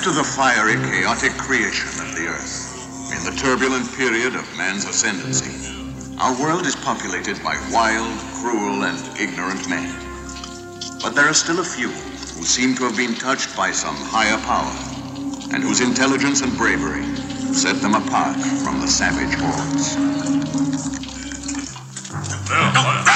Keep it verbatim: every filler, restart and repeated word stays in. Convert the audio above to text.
After the fiery, chaotic creation of the Earth, in the turbulent period of man's ascendancy, our world is populated by wild, cruel, and ignorant men. But there are still a few who seem to have been touched by some higher power, and whose intelligence and bravery set them apart from the savage hordes.